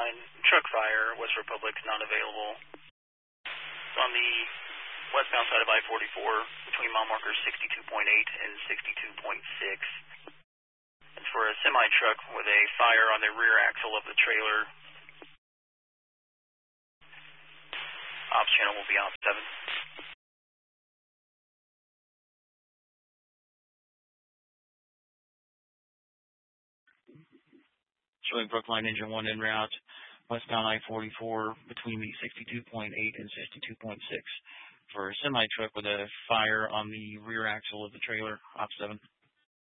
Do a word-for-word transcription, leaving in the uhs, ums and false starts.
nine, truck fire, West Republic, not available. It's on the westbound side of I forty-four between mile markers sixty-two point eight and sixty-two point six. It's for a semi-truck with a fire on the rear axle of the trailer. Ops channel will be out seven. Showing Brookline engine one en route, westbound I forty-four between the sixty-two point eight and sixty-two point six for a semi-truck with a fire on the rear axle of the trailer, Op seven.